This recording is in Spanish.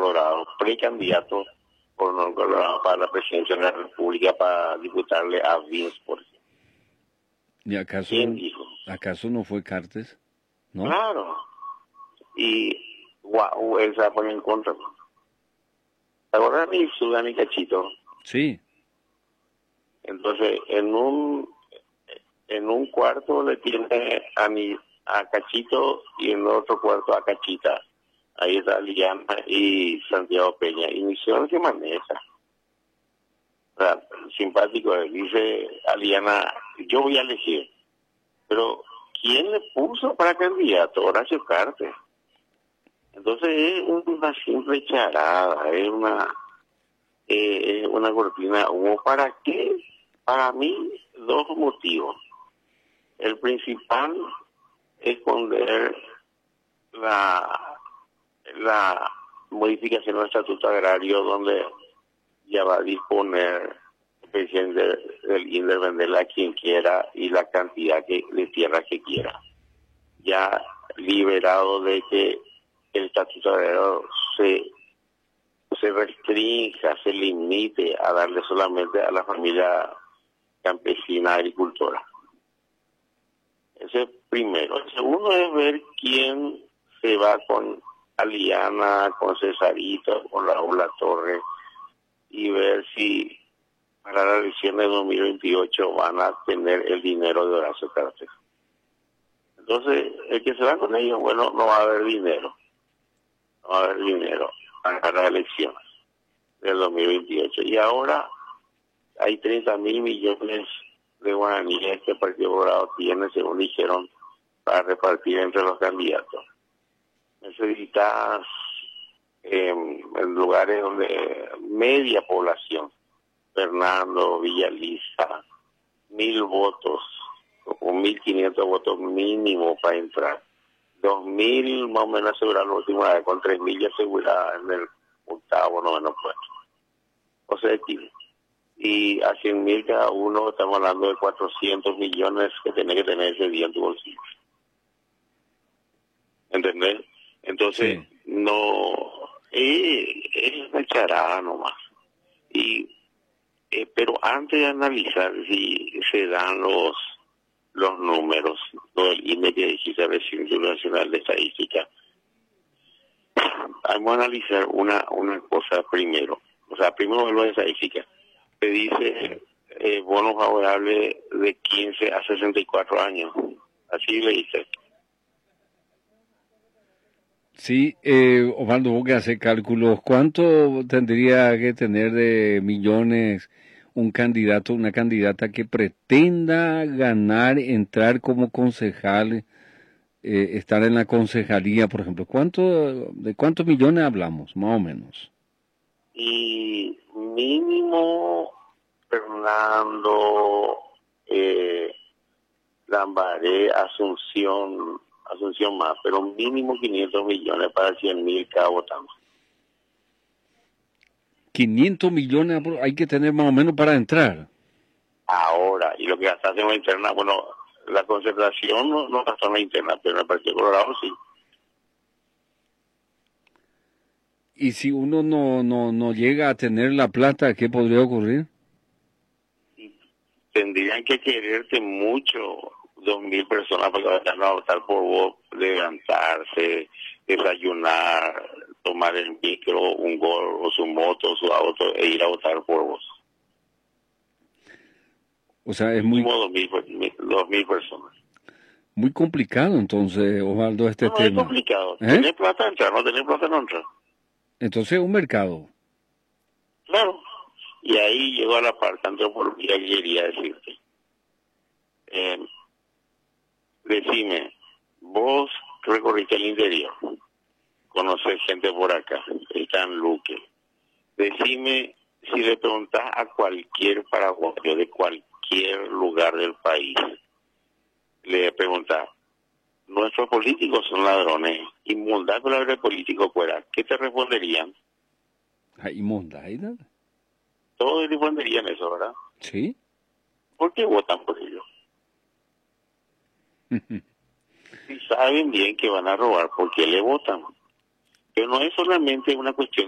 Colorado, precandidato por Nuevo Colorado para la presidencia de la República para diputarle a Vince, por ejemplo. ¿Y acaso, ¿Quién dijo? acaso no fue Cartes? ¿No? Claro. Y él se va a poner en contra. ¿Te acuerdas de Sudán y Cachito? Sí. Entonces, en un cuarto le tiene a Cachito y en otro cuarto a Cachita. Ahí está Liliana y Santiago Peña. Y misión que maneja. O sea, simpático. Dice a Liliana, yo voy a elegir. Pero, ¿quién le puso para candidato? Horacio Cartes. Entonces es una simple charada, es una cortina de humo. ¿Para qué? Para mí, dos motivos. El principal es esconder la modificación del estatuto agrario, donde ya va a disponer el presidente del INDER venderla a quien quiera y la cantidad de tierra que quiera. Ya liberado de que el estatuto agrario se restrinja, se limite a darle solamente a la familia campesina agricultora. Ese es primero. El segundo es ver quién se va con Aliana, con Cesarito, con Raúl Latorre, y ver si para la elección de 2028 van a tener el dinero de Horacio Cartes. Entonces, el que se va con ellos, bueno, no va a haber dinero. No va a haber dinero para las elecciones del 2028. Y ahora hay 30.000 millones de guaraníes que el Partido Colorado tiene, según dijeron, para repartir entre los candidatos. Necesitas en lugares donde media población, Fernando, Villaliza, 1.000 votos o 1.500 votos mínimo para entrar. 2.000 más o menos asegurar la última vez, con 3.000 ya asegurada en el octavo, noveno puesto. O sea, y a 100.000 cada uno, estamos hablando de 400 millones que tiene que tener ese día en tu bolsillo. ¿Entendés? Entonces, Sí. no, es una charada nomás. Pero antes de analizar si se dan los números, todo el INE que dijiste del Instituto Nacional de Estadística, vamos a analizar una cosa primero. O sea, primero lo de estadística. Se dice bono favorable de 15 a 64 años. Así le dice. Sí, Osvaldo, vos que hace cálculos, ¿cuánto tendría que tener de millones un candidato, una candidata que pretenda ganar, entrar como concejal, estar en la concejalía, por ejemplo? ¿De cuántos millones hablamos, más o menos? Y mínimo Fernando, Lambaré, Asunción más, pero mínimo 500 millones para 100.000 cada votante. 500 millones hay que tener más o menos para entrar. Ahora, y lo que gastaste en la interna, bueno, la concentración no gastó en la interna, pero en el Partido Colorado sí. Y si uno no llega a tener la plata, ¿qué podría ocurrir? Tendrían que quererte mucho 2.000 personas para que vayan a votar por vos, levantarse, desayunar, tomar el micro, un gol o su moto, su auto e ir a votar por vos. O sea, es muy 2.000 personas. muy complicado entonces, Osvaldo, este No es tema. complicado. Tener plata entrar, no tener plata no entrar. Entonces, un mercado. Claro. Y ahí llegó a la parte antropología que quería decirte. Decime, vos recorriste el interior, conoces gente por acá, está en Luque. Decime, si le preguntás a cualquier paraguayo de cualquier lugar del país, le preguntás, nuestros políticos son ladrones, inmundar palabra de político fuera, ¿qué te responderían? Inmunda, ¿no? Todos responderían eso, ¿verdad? Sí. ¿Por qué votan por ellos? Si saben bien que van a robar, ¿por qué le votan? Pero no es solamente una cuestión